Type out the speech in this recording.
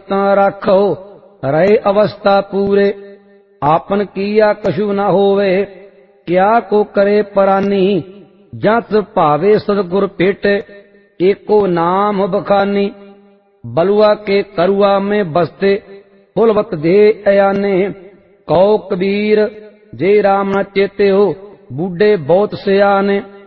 चेता राखो रहे अवस्था पूरे। आपन किया कछु न होवे क्या को करे परानी। जस भावे सतगुर भेटे एको नाम बखानी। बलुआ के करुआ में बसते फुलवत दे अयाने। कौ कबीर जे राम न चेते हो बूढ़े बहुत सियाने।